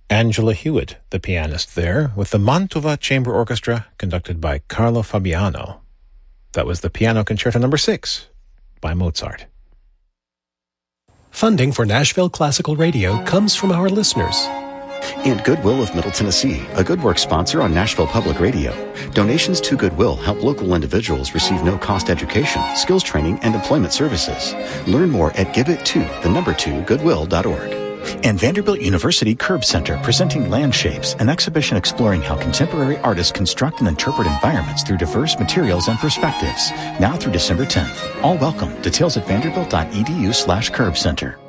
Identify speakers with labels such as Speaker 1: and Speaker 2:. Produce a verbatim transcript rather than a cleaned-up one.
Speaker 1: Angela Hewitt, the pianist there, with the Mantova Chamber Orchestra, conducted by Carlo Fabiano. That was the Piano Concerto number six by Mozart.
Speaker 2: Funding for Nashville Classical Radio comes from our listeners.
Speaker 3: And Goodwill of Middle Tennessee, a Good Work sponsor on Nashville Public Radio. Donations to Goodwill help local individuals receive no-cost education, skills training, and employment services. Learn more at give it to the number two goodwill dot org. And Vanderbilt University Curb Center, presenting Land Shapes, an exhibition exploring how contemporary artists construct and interpret environments through diverse materials and perspectives. Now through December tenth. All welcome. Details at vanderbilt dot e d u slash curb center.